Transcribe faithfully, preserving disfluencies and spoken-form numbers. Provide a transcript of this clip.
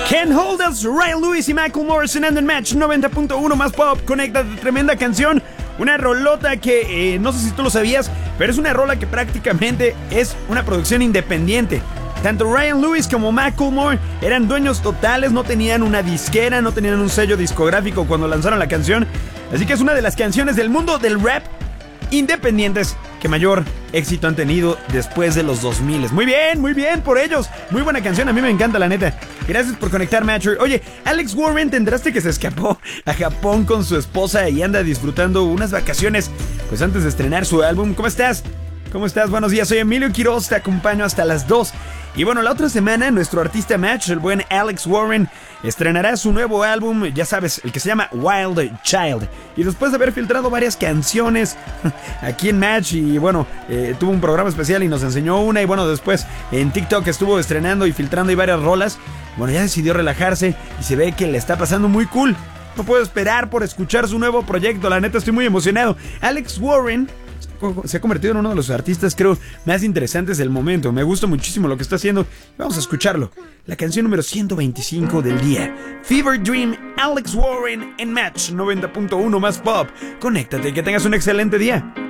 Can't Hold Us, Ryan Lewis y Michael Morrison and the Match noventa punto uno más pop. Conéctate, tremenda canción. Una rolota que eh, no sé si tú lo sabías, pero es una rola que prácticamente es una producción independiente. Tanto Ryan Lewis como Macklemore eran dueños totales, no tenían una disquera, no tenían un sello discográfico cuando lanzaron la canción. Así que es una de las canciones del mundo del rap independientes que mayor éxito han tenido después de los dos mil. Muy bien, muy bien por ellos. Muy buena canción, a mí me encanta, la neta. Gracias por conectar, Matcher. Oye, Alex Warren, ¿te enteraste que se escapó a Japón con su esposa y anda disfrutando unas vacaciones pues antes de estrenar su álbum? ¿Cómo estás? ¿Cómo estás? Buenos días, soy Emilio Quiroz, te acompaño hasta las dos. Y bueno, la otra semana nuestro artista Match, el buen Alex Warren, estrenará su nuevo álbum, ya sabes, el que se llama Wild Child. Y después de haber filtrado varias canciones aquí en Match, y bueno, eh, tuvo un programa especial y nos enseñó una, y bueno, después en TikTok estuvo estrenando y filtrando y varias rolas. Bueno, ya decidió relajarse y se ve que le está pasando muy cool. No puedo esperar por escuchar su nuevo proyecto, la neta estoy muy emocionado. Alex Warren se ha convertido en uno de los artistas, creo, más interesantes del momento. Me gusta muchísimo lo que está haciendo. Vamos a escucharlo. La canción número ciento veinticinco del día. Fever Dream, Alex Warren en Match noventa punto uno más pop. Conéctate y que tengas un excelente día.